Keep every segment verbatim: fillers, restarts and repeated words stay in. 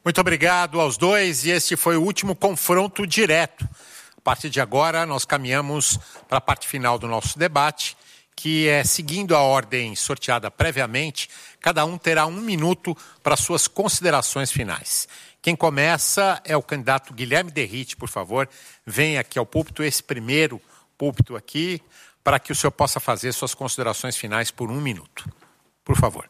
Muito obrigado aos dois, e este foi o último confronto direto. A partir de agora, nós caminhamos para a parte final do nosso debate, que é seguindo a ordem sorteada previamente. Cada um terá um minuto para suas considerações finais. Quem começa é o candidato Guilherme Derrite, por favor. Venha aqui ao púlpito, esse primeiro púlpito aqui, para que o senhor possa fazer suas considerações finais por um minuto. Por favor.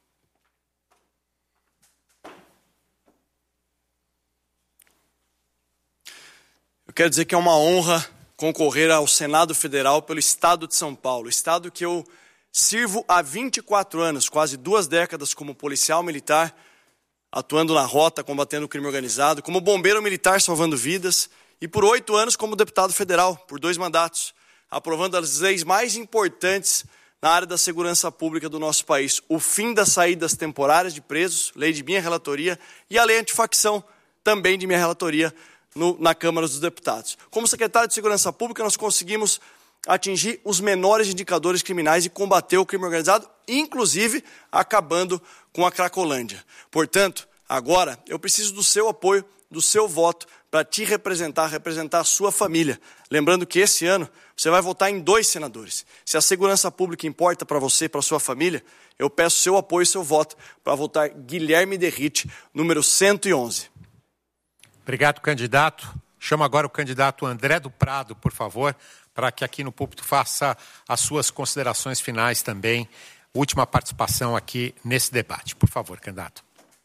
Eu quero dizer que é uma honra concorrer ao Senado Federal pelo Estado de São Paulo, estado que eu sirvo há vinte e quatro anos, quase duas décadas como policial militar, atuando na rota, combatendo o crime organizado, como bombeiro militar, salvando vidas, e por oito anos como deputado federal, por dois mandatos, aprovando as leis mais importantes na área da segurança pública do nosso país. O fim das saídas temporárias de presos, lei de minha relatoria, e a lei antifacção, também de minha relatoria, no, na Câmara dos Deputados. Como secretário de Segurança Pública, nós conseguimos atingir os menores indicadores criminais e combater o crime organizado, inclusive acabando com a Cracolândia. Portanto, agora eu preciso do seu apoio, do seu voto, para te representar, representar a sua família. Lembrando que esse ano você vai votar em dois senadores. Se a segurança pública importa para você e para a sua família, eu peço seu apoio e seu voto para votar Guilherme Derrite, número cento e onze. Obrigado, candidato. Chamo agora o candidato André do Prado, por favor, para que aqui no púlpito faça as suas considerações finais também. Última participação aqui nesse debate. Por favor, candidato.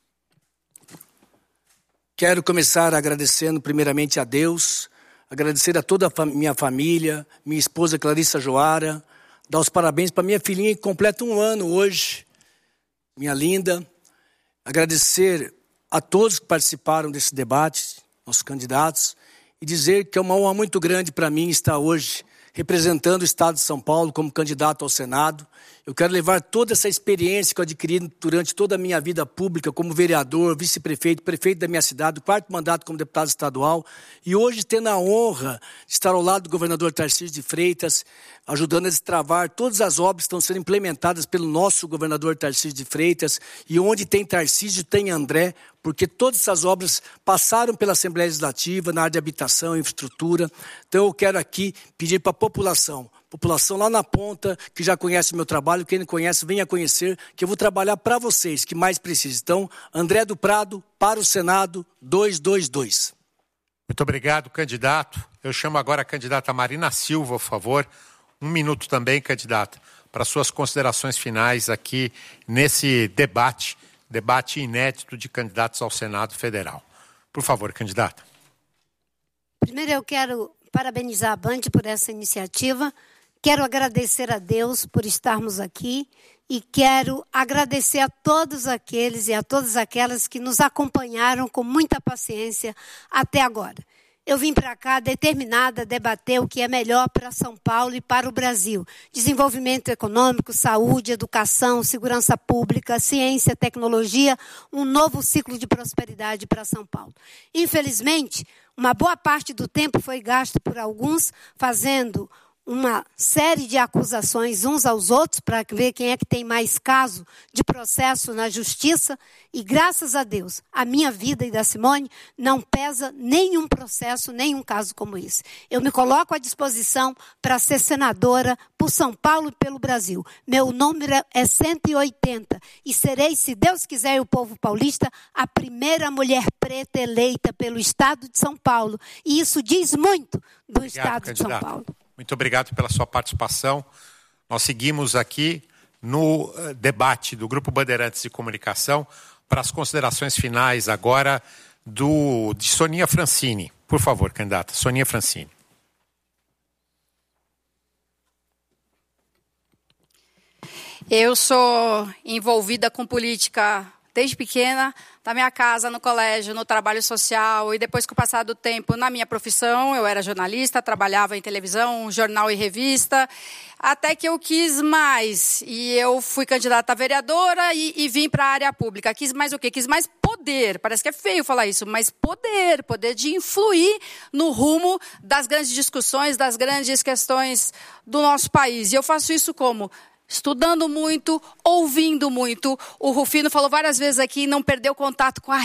Quero começar agradecendo primeiramente a Deus, agradecer a toda a minha família, minha esposa Clarissa Joara, dar os parabéns para minha filhinha que completa um ano hoje, minha linda. Agradecer a todos que participaram desse debate, nossos candidatos, e dizer que é uma honra muito grande para mim estar hoje representando o Estado de São Paulo como candidato ao Senado. Eu quero levar toda essa experiência que eu adquiri durante toda a minha vida pública como vereador, vice-prefeito, prefeito da minha cidade, quarto mandato como deputado estadual, e hoje tendo a honra de estar ao lado do governador Tarcísio de Freitas, ajudando a destravar todas as obras que estão sendo implementadas pelo nosso governador Tarcísio de Freitas, e onde tem Tarcísio tem André, porque todas essas obras passaram pela Assembleia Legislativa, na área de habitação e infraestrutura. Então eu quero aqui pedir para a população, população lá na ponta, que já conhece o meu trabalho, quem não conhece, venha conhecer, que eu vou trabalhar para vocês, que mais precisam. Então, André do Prado, para o Senado, duzentos e vinte e dois. Muito obrigado, candidato. Eu chamo agora a candidata Marina Silva, por favor. Um minuto também, candidata, para suas considerações finais aqui nesse debate, debate inédito de candidatos ao Senado Federal. Por favor, candidata. Primeiro eu quero parabenizar a Band por essa iniciativa. Quero agradecer a Deus por estarmos aqui e quero agradecer a todos aqueles e a todas aquelas que nos acompanharam com muita paciência até agora. Eu vim para cá determinada a debater o que é melhor para São Paulo e para o Brasil. Desenvolvimento econômico, saúde, educação, segurança pública, ciência, tecnologia, um novo ciclo de prosperidade para São Paulo. Infelizmente, uma boa parte do tempo foi gasto por alguns fazendo uma série de acusações uns aos outros para ver quem é que tem mais caso de processo na justiça, e graças a Deus, a minha vida e da Simone não pesa nenhum processo, nenhum caso como esse. Eu me coloco à disposição para ser senadora por São Paulo e pelo Brasil. Meu número é cento e oitenta e serei, se Deus quiser e o povo paulista, a primeira mulher preta eleita pelo Estado de São Paulo. E isso diz muito do Obrigado, Estado de São candidato. Paulo. Muito obrigado pela sua participação. Nós seguimos aqui no uh, debate do Grupo Bandeirantes de Comunicação para as considerações finais agora do, de Soninha Francini. Por favor, candidata. Soninha Francini. Eu sou envolvida com política desde pequena, na minha casa, no colégio, no trabalho social, e depois, com o passar do tempo, na minha profissão, eu era jornalista, trabalhava em televisão, jornal e revista, até que eu quis mais, e eu fui candidata a vereadora e, e vim para a área pública. Quis mais o quê? Quis mais poder, parece que é feio falar isso, mas poder, poder de influir no rumo das grandes discussões, das grandes questões do nosso país. E eu faço isso como? Estudando muito, ouvindo muito. O Rufino falou várias vezes aqui, não perdeu contato com a